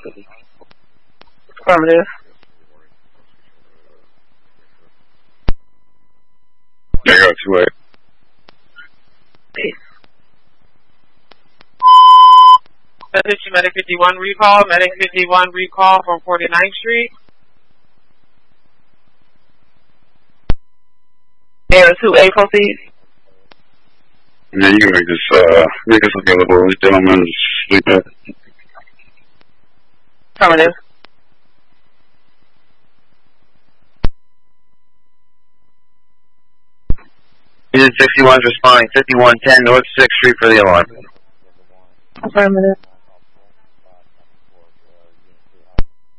Affirmative. There you go, 2-8. Peace. Attention, Medic 51 recall. Medic 51 recall from 49th Street. Air 2A, proceed. And then you can make us available. These gentlemen sleep at. Affirmative. Unit 61 is responding 5110 North 6th Street for the alarm. Affirmative.